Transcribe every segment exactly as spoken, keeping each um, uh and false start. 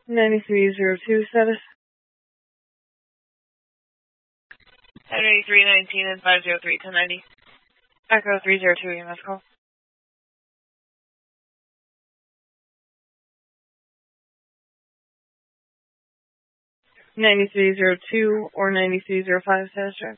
ninety-three zero two status. Henry three nineteen and five zero three ten ninety. Echo three zero two E M S call. ninety-three zero two or ninety-three zero five status check.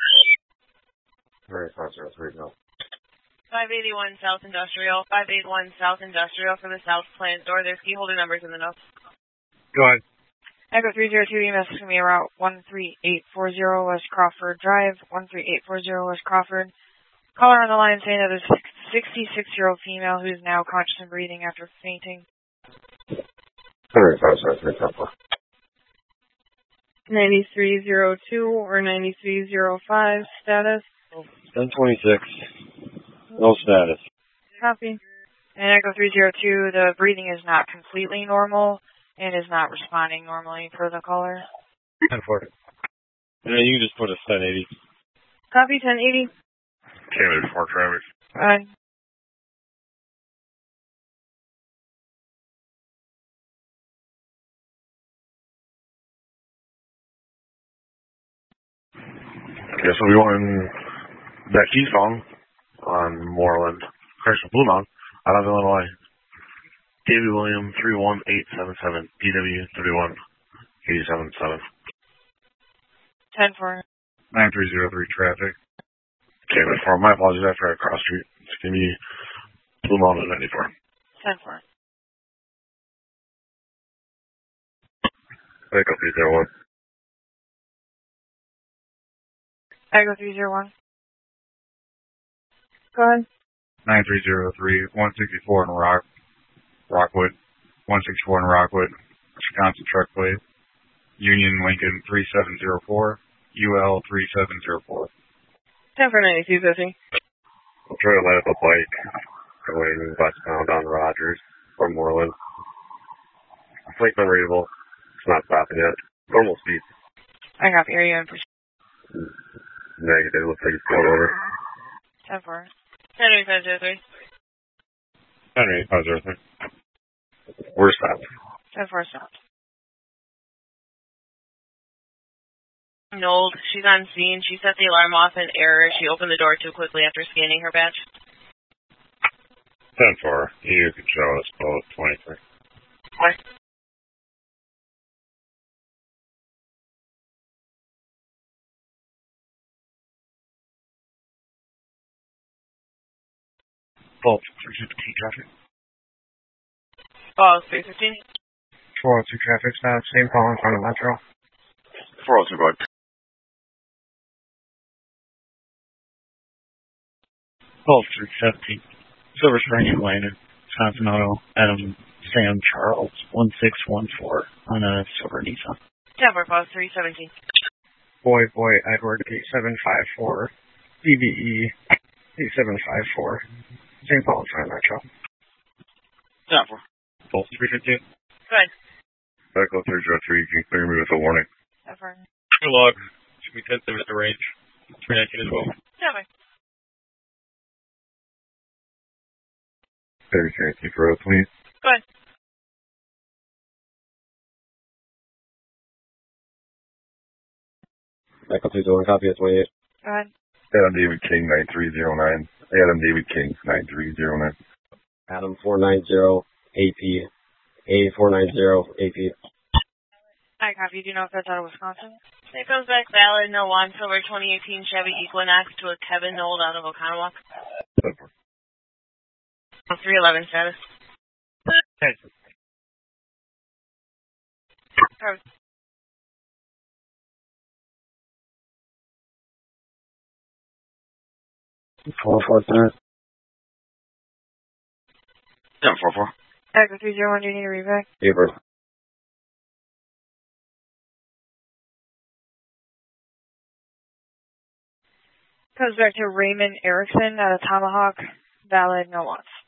Very five zero three, no. five eighty-one South Industrial, five eighty-one South Industrial for the South Plant door. There's key holder numbers in the notes. Go ahead. Echo three zero two E M S is going to be route one three eight four zero West Crawford Drive, one three eight four zero West Crawford. Caller on the line saying that there's a sixty-six-year-old female who is now conscious and breathing after fainting. Very five zero three, Temple. ninety-three zero two or ninety-three zero five status. ten twenty-six. No status. Copy. And Echo three zero two, the breathing is not completely normal and is not responding normally per the caller. ten forty. Yeah, you can just put a ten eighty. Copy, ten eighty. Canada four traffic. Alright. Okay, so we want that key song on Moreland, Chrysler Blue Mountain, out of Illinois. David William three one eight seven seven, D W three one eight seven seven. ten four. nine three zero three traffic. Okay, but for my apologies, after I cross street, it's going to be Blue Mountain ninety-four. ten four. Echo three zero one. Echo three zero one. Go ahead. nine three zero three, one sixty-four in Rock, Rockwood, one sixty-four in Rockwood, Wisconsin truck plate, Union Lincoln three seven zero four, U L three seven zero four. ten for ninety-two fifty. I'll try to light up a bike going westbound on Rogers from Moreland. Flake unreadable. It's not stopping yet. Normal speed. I copy. Are you in for Negative. Looks like it's going over. ten four. Henry five zero three. Henry five zero three. We're stopped. ten four stopped. Nold, she's on scene. She set the alarm off in error. She opened the door too quickly after scanning her badge. ten four. You can show us both twenty-three. What? Both three fifteen traffic. Oh, three fifteen? four oh two traffic stop. Same call in front of Metro. four oh two, bud. Both three seventeen. Silver Spring and Lane, Wisconsin Auto, Adam Sam Charles, one six one four on a silver Nissan. ten four, pause, three seventeen. Boy, boy, Edward, eight seven five four. D B E, eight seven five four. Same call in front of Metro. ten four. Both three fifteen. Good. Echo three zero three, you can clear me with a warning. ten four. Good log. Should be ten seven to range. three nineteen as well. ten four. thirty three for road, please. Good. Echo two zero one, copy at twenty-eight. Go ahead. Adam David King, nine three zero nine. Adam David King, nine three zero nine. Adam four nine zero A P. A four nine zero A P. I copy. Do you know if that's out of Wisconsin? It goes back valid, no one, silver twenty eighteen Chevy Equinox to a Kevin Nold out of Oconomowoc. three eleven status. Copy. four four three. ten four four. Echo three zero one, do you need a reback? Paper. Comes back to Raymond Erickson out of Tomahawk. Valid, no wants.